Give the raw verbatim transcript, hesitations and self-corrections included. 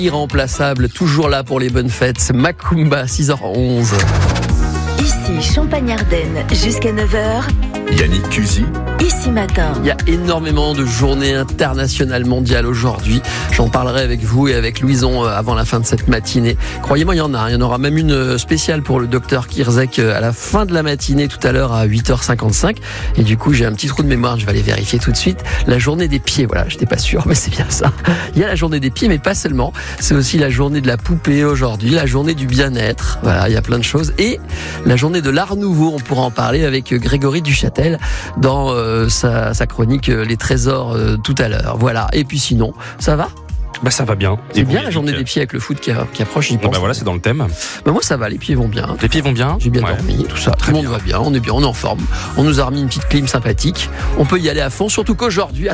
Irremplaçable, toujours là pour les bonnes fêtes. Macumba, six heures onze. Ici, Champagne-Ardenne, jusqu'à neuf heures. Yannick Cusy. Ici matin. Il y a énormément de journées internationales mondiales aujourd'hui. J'en parlerai avec vous et avec Louison avant la fin de cette matinée. Croyez-moi, il y en a. Il y en aura même une spéciale pour le docteur Kirzek à la fin de la matinée, tout à l'heure à huit heures cinquante-cinq. Et du coup, j'ai un petit trou de mémoire. Je vais aller vérifier tout de suite. La journée des pieds. Voilà, j'étais pas sûr, mais c'est bien ça. Il y a la journée des pieds, mais pas seulement. C'est aussi la journée de la poupée aujourd'hui, la journée du bien-être. Voilà, il y a plein de choses. Et la journée de l'art nouveau. On pourra en parler avec Grégory Duchâtel dans euh, sa, sa chronique euh, Les Trésors euh, tout à l'heure. Voilà. Et puis sinon, ça va ? Bah ça va bien. C'est bien la journée des pieds avec le foot qui, qui approche, j'y pense. Bah voilà, c'est dans le thème. Bah moi ça va, les pieds vont bien. Les pieds vont bien. J'ai bien ouais. dormi, tout ça. Très tout le monde bien. va bien, on est bien, on est en forme. On nous a remis une petite clim sympathique. On peut y aller à fond, surtout qu'aujourd'hui,